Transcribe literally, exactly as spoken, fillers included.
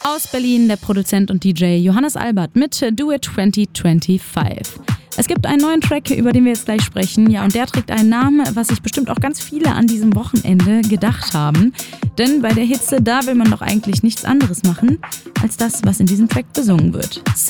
Aus Berlin der Produzent und D J Johannes Albert mit Do It zwanzig fünfundzwanzig. Es gibt einen neuen Track, über den wir jetzt gleich sprechen. Ja, und der trägt einen Namen, was sich bestimmt auch ganz viele an diesem Wochenende gedacht haben. Denn bei der Hitze, da will man doch eigentlich nichts anderes machen, als das, was in diesem Track besungen wird.